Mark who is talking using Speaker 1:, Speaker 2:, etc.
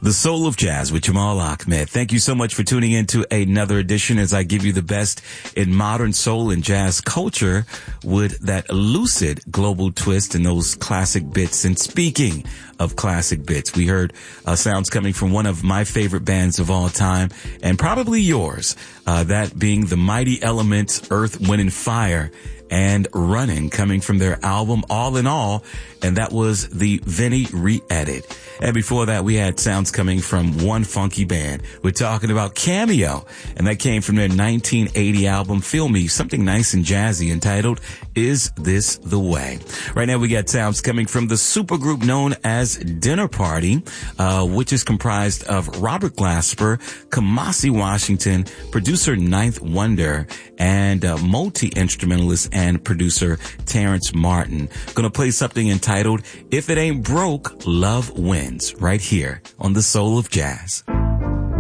Speaker 1: The Soul of Jazz with Jamal Ahmed. Thank you so much for tuning in to another edition as I give you the best in modern soul and jazz culture with that lucid global twist and those classic bits. And speaking of classic bits, we heard sounds coming from one of my favorite bands of all time and probably yours, that being the Mighty Elements, Earth, Wind and Fire, and Running, coming from their album All in All, and that was the Vinny re-edit. And before that, we had sounds coming from One Funky Band. We're talking about Cameo, and that came from their 1980 album, Feel Me, something nice and jazzy entitled, Is This the Way? Right now, we got sounds coming from the supergroup known as Dinner Party, which is comprised of Robert Glasper, Kamasi Washington, producer Ninth Wonder, and multi-instrumentalist and producer Terrence Martin. Gonna play something entitled, If It Ain't Broke, Love Wins, right here on The Soul of Jazz.